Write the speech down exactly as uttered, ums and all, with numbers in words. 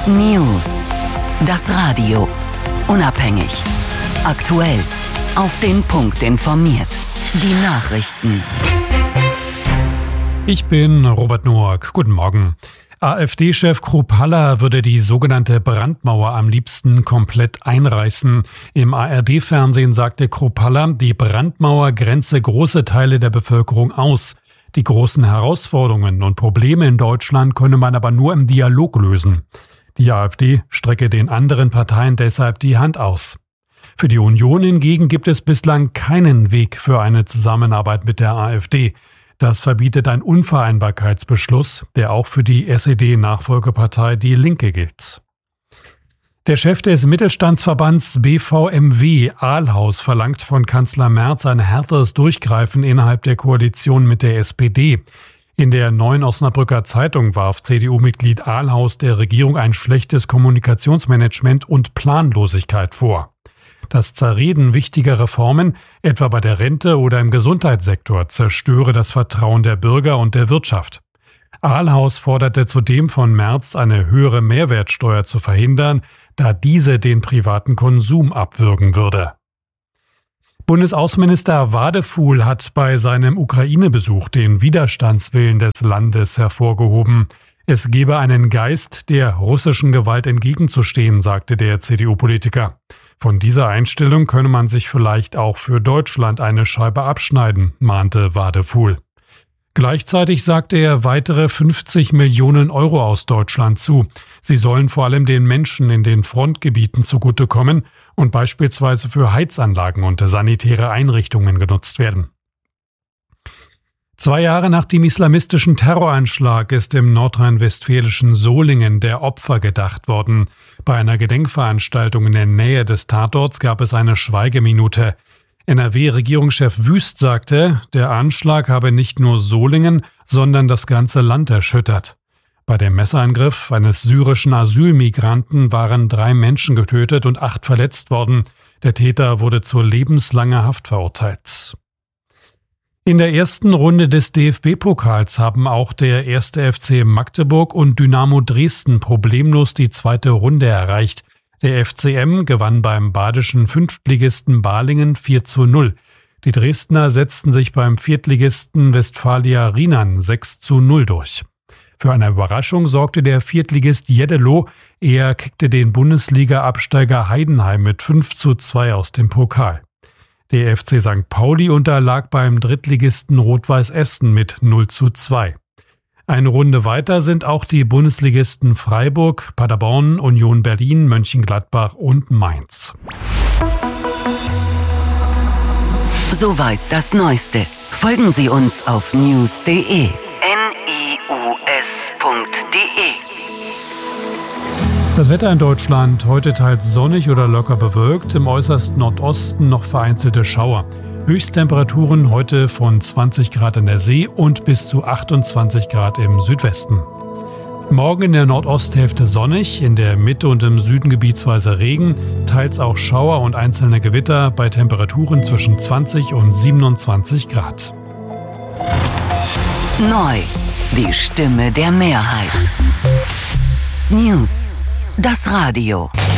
News. Das Radio. Unabhängig. Aktuell. Auf den Punkt informiert. Die Nachrichten. Ich bin Robert Noack. Guten Morgen. AfD-Chef Kruppalla würde die sogenannte Brandmauer am liebsten komplett einreißen. Im A R D-Fernsehen sagte Kruppalla, die Brandmauer grenze große Teile der Bevölkerung aus. Die großen Herausforderungen und Probleme in Deutschland könne man aber nur im Dialog lösen. Die AfD strecke den anderen Parteien deshalb die Hand aus. Für die Union hingegen gibt es bislang keinen Weg für eine Zusammenarbeit mit der AfD. Das verbietet ein Unvereinbarkeitsbeschluss, der auch für die S E D-Nachfolgepartei Die Linke gilt. Der Chef des Mittelstandsverbands B V M W, Ahlhaus, verlangt von Kanzler Merz ein härteres Durchgreifen innerhalb der Koalition mit der S P D. In der Neuen Osnabrücker Zeitung warf C D U-Mitglied Ahlhaus der Regierung ein schlechtes Kommunikationsmanagement und Planlosigkeit vor. Das Zerreden wichtiger Reformen, etwa bei der Rente oder im Gesundheitssektor, zerstöre das Vertrauen der Bürger und der Wirtschaft. Ahlhaus forderte zudem von Merz, eine höhere Mehrwertsteuer zu verhindern, da diese den privaten Konsum abwürgen würde. Bundesaußenminister Wadefuhl hat bei seinem Ukraine-Besuch den Widerstandswillen des Landes hervorgehoben. Es gebe einen Geist, der russischen Gewalt entgegenzustehen, sagte der C D U-Politiker. Von dieser Einstellung könne man sich vielleicht auch für Deutschland eine Scheibe abschneiden, mahnte Wadefuhl. Gleichzeitig sagte er weitere fünfzig Millionen Euro aus Deutschland zu. Sie sollen vor allem den Menschen in den Frontgebieten zugutekommen und beispielsweise für Heizanlagen und sanitäre Einrichtungen genutzt werden. Zwei Jahre nach dem islamistischen Terroranschlag ist im nordrhein-westfälischen Solingen der Opfer gedacht worden. Bei einer Gedenkveranstaltung in der Nähe des Tatorts gab es eine Schweigeminute. N R W-Regierungschef Wüst sagte, der Anschlag habe nicht nur Solingen, sondern das ganze Land erschüttert. Bei dem Messerangriff eines syrischen Asylmigranten waren drei Menschen getötet und acht verletzt worden. Der Täter wurde zu lebenslanger Haft verurteilt. In der ersten Runde des D F B-Pokals haben auch der erste F C Magdeburg und Dynamo Dresden problemlos die zweite Runde erreicht. Der F C M gewann beim badischen Fünftligisten Balingen vier zu null. Die Dresdner setzten sich beim Viertligisten Westfalia Rienan sechs zu null durch. Für eine Überraschung sorgte der Viertligist Jeddelo. Er kickte den Bundesliga-Absteiger Heidenheim mit fünf zu zwei aus dem Pokal. Der F C Sankt Pauli unterlag beim Drittligisten Rot-Weiß Essen mit null zu zwei. Eine Runde weiter sind auch die Bundesligisten Freiburg, Paderborn, Union Berlin, Mönchengladbach und Mainz. Soweit das Neueste. Folgen Sie uns auf news punkt de. N I U S punkt de. Das Wetter in Deutschland heute teils sonnig oder locker bewölkt, im äußersten Nordosten noch vereinzelte Schauer. Höchsttemperaturen heute von zwanzig Grad an der See und bis zu achtundzwanzig Grad im Südwesten. Morgen in der Nordosthälfte sonnig, in der Mitte und im Süden gebietsweise Regen, teils auch Schauer und einzelne Gewitter bei Temperaturen zwischen zwanzig und siebenundzwanzig Grad. Neu, die Stimme der Mehrheit. News. Das Radio.